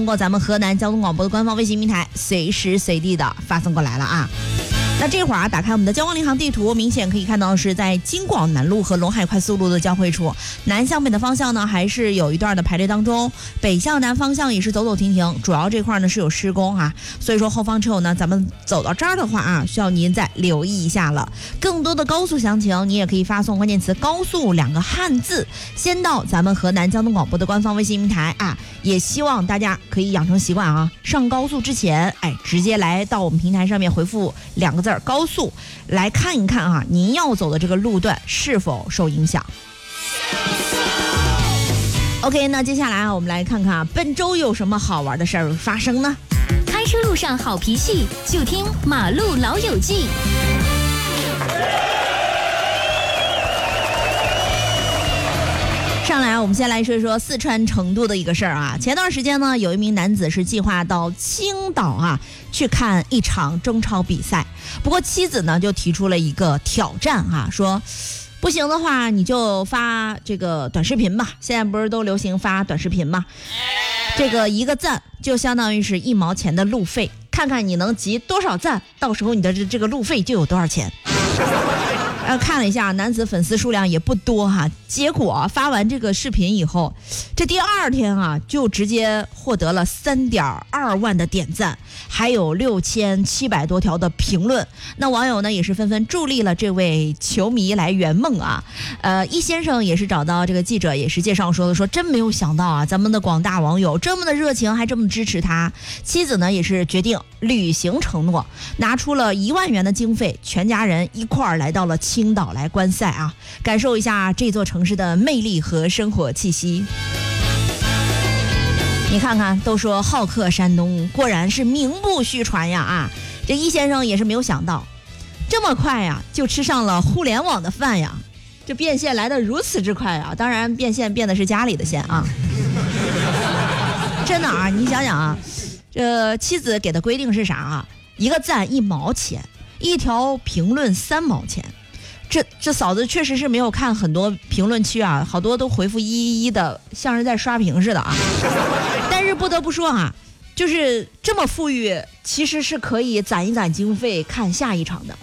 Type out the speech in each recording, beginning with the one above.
通过咱们河南交通广播的官方微信平台随时随地的发送过来了啊。那这会儿打开我们的交广领航地图，明显可以看到是在京广南路和陇海快速路的交汇处，南向北的方向呢还是有一段的排队当中，北向南方向也是走走停停，主要这块呢是有施工啊，所以说后方车友呢，咱们走到这儿的话啊，需要您再留意一下了。更多的高速详情，你也可以发送关键词高速2个汉字，先到咱们河南交通广播的官方微信平台啊，也希望大家可以养成习惯啊，上高速之前直接来到我们平台上面回复2个字高速，来看一看啊，您要走的这个路段是否受影响。OK， 那接下来啊，我们来看看本周有什么好玩的事儿发生呢？ 开车路上好脾气，就听马路老友记。 上来我们先来说一说四川成都的一个事儿啊。前段时间呢，有一名男子是计划到青岛啊去看一场中超比赛，不过妻子呢就提出了一个挑战啊，说不行的话你就发这个短视频吧，现在不是都流行发短视频吗？这个1个赞就相当于是1毛钱的路费，看看你能集多少赞，到时候你的这个路费就有多少钱。看了一下，男子粉丝数量也不多哈，结果发完这个视频以后，这第2天啊就直接获得了3.2万的点赞，还有6700多条的评论。那网友呢也是纷纷助力了这位球迷来圆梦啊。易先生也是找到这个记者，也是介绍说真没有想到啊，咱们的广大网友这么的热情，还这么支持他。妻子呢也是决定履行承诺，拿出了1万元的经费，全家人一块儿来到了青岛来观赛啊，感受一下这座城市的魅力和生活气息。你看看，都说好客山东，果然是名不虚传呀啊！这易先生也是没有想到，这么快呀就吃上了互联网的饭呀，这变现来得如此之快啊！当然变现变的是家里的线啊。真的啊，你想想啊，这妻子给的规定是啥啊？1个赞1毛钱，1条评论3毛钱。这嫂子确实是没有看很多评论区啊，好多都回复111的，像是在刷屏似的啊。但是不得不说啊，就是这么富裕，其实是可以攒一攒经费看下一场的。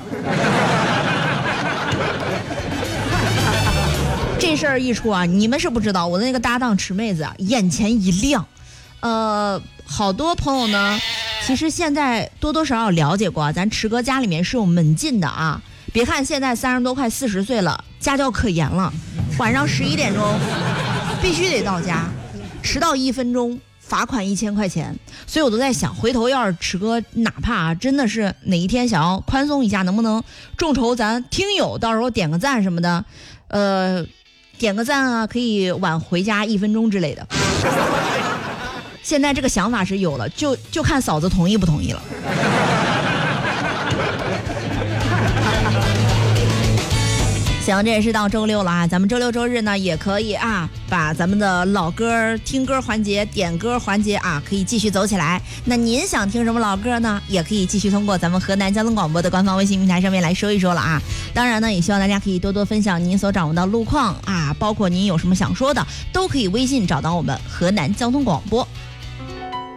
这事儿一出啊，你们是不知道，我的那个搭档池妹子啊，眼前一亮。好多朋友呢，其实现在多多少少了解过，咱池哥家里面是有门禁的啊。别看现在30多快40岁了，家教可严了，晚上11点钟必须得到家，迟到1分钟罚款1000块钱。所以我都在想，回头要是池哥哪怕真的是哪一天想要宽松一下，能不能众筹咱听友，到时候点个赞什么的，点个赞啊，可以晚回家1分钟之类的。现在这个想法是有了，就看嫂子同意不同意了。行，这也是到周6了啊，咱们周6周日呢也可以啊，把咱们的老歌听歌环节、点歌环节啊，可以继续走起来。那您想听什么老歌呢？也可以继续通过咱们河南交通广播的官方微信平台上面来说一说了啊。当然呢，也希望大家可以多多分享您所掌握到路况啊，包括您有什么想说的，都可以微信找到我们河南交通广播。